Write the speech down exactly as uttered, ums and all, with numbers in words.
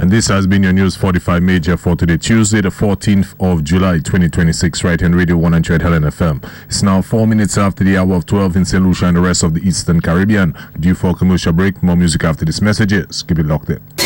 And this has been your News forty-five Major for today, Tuesday, the fourteenth of July, twenty twenty-six, right here on Radio one hundred Helen F M. It's now four minutes after the hour of twelve in Saint Lucia and the rest of the Eastern Caribbean. Due for a commercial break, more music after these messages. Keep it locked in.